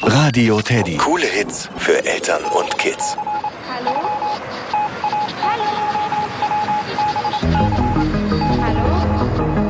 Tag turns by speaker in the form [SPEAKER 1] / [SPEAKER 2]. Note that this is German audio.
[SPEAKER 1] Radio Teddy. Coole Hits für Eltern und Kids.
[SPEAKER 2] Hallo? Hallo?